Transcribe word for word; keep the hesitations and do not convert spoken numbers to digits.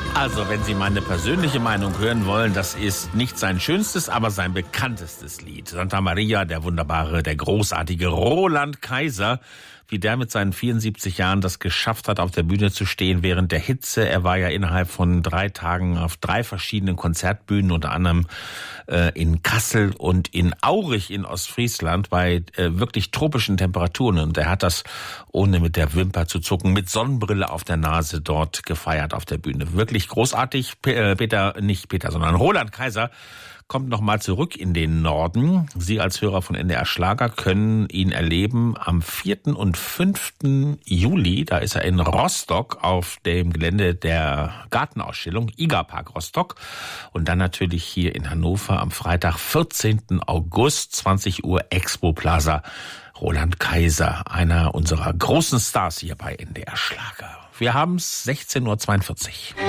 Also, wenn Sie meine persönliche Meinung hören wollen, das ist nicht sein schönstes, aber sein bekanntestes Lied. Santa Maria, der wunderbare, der großartige Roland Kaiser, wie der mit seinen vierundsiebzig Jahren das geschafft hat, auf der Bühne zu stehen während der Hitze. Er war ja innerhalb von drei Tagen auf drei verschiedenen Konzertbühnen, unter anderem äh, in Kassel und in Aurich in Ostfriesland bei äh, wirklich tropischen Temperaturen. Und er hat das ohne mit der Wimper zu zucken, mit Sonnenbrille auf der Nase dort gefeiert auf der Bühne. Wirklich großartig. Peter, nicht Peter, sondern Roland Kaiser kommt nochmal zurück in den Norden. Sie als Hörer von N D R Schlager können ihn erleben am vierten und fünften Juli. Da ist er in Rostock auf dem Gelände der Gartenausstellung I G A Park Rostock. Und dann natürlich hier in Hannover am Freitag, vierzehnten August, zwanzig Uhr, Expo Plaza. Roland Kaiser, einer unserer großen Stars hier bei N D R Schlager. Wir haben's sechzehn Uhr zweiundvierzig.